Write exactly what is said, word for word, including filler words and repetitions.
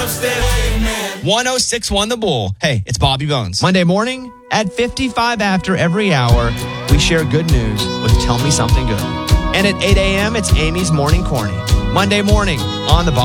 one oh six point one The Bull. Hey, it's Bobby Bones. Monday morning at fifty-five after every hour, we share good news with Tell Me Something Good. And at eight a.m., it's Amy's Morning Corny. Monday morning on the